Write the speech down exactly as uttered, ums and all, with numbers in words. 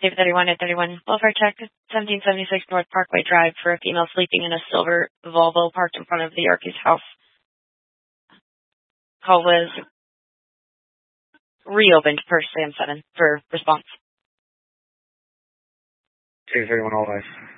David thirty-one at thirty-one. Welfare check, seventeen seventy-six North Parkway Drive for a female sleeping in a silver Volvo parked in front of the Yorkies' house. Call was reopened per Sam seven for response. David thirty-one, all eyes.